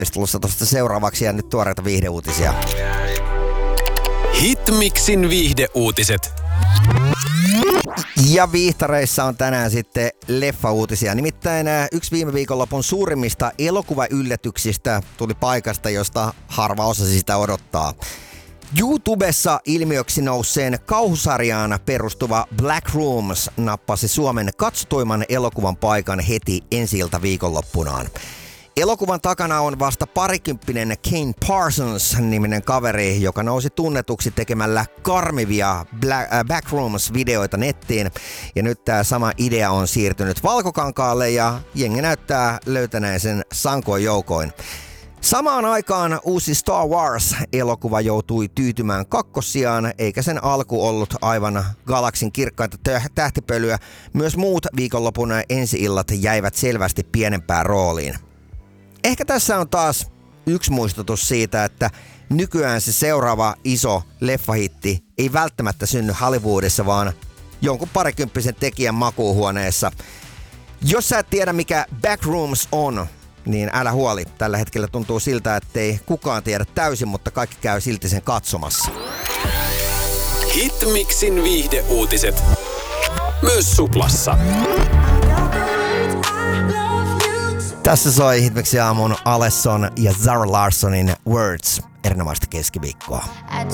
Tulossa tuosta seuraavaksi ja nyt tuoreita viihdeuutisia. Hitmixin viihdeuutiset. Ja viihtareissa on tänään sitten leffauutisia. Nimittäin yksi viime viikonlopun suurimmista elokuvayllätyksistä tuli paikasta, josta harva osasi sitä odottaa. YouTubessa ilmiöksi nousseen kauhusarjaan perustuva Black Rooms nappasi Suomen katsotuimman elokuvan paikan heti ensi-ilta viikonloppunaan. Elokuvan takana on vasta parikymppinen Kane Parsons-niminen kaveri, joka nousi tunnetuksi tekemällä karmivia Backrooms-videoita nettiin. Ja nyt tämä sama idea on siirtynyt valkokankaalle ja jengi näyttää löytäneen sen sankoin joukoin. Samaan aikaan uusi Star Wars-elokuva joutui tyytymään kakkossijaan, eikä sen alku ollut aivan galaksin kirkkaita tähtipölyä. Myös muut viikonlopun ensi-illat jäivät selvästi pienempään rooliin. Ehkä tässä on taas yksi muistutus siitä, että nykyään se seuraava iso leffahitti ei välttämättä synny Hollywoodissa, vaan jonkun parikymppisen tekijän makuuhuoneessa. Jos sä et tiedä, mikä Backrooms on, niin älä huoli. Tällä hetkellä tuntuu siltä, ettei kukaan tiedä täysin, mutta kaikki käy silti sen katsomassa. Hitmixin viihdeuutiset. Myös Suplassa. Tässä soi Hitmixin aamun Alesson ja Zara Larssonin Words. Erinomaista keskiviikkoa.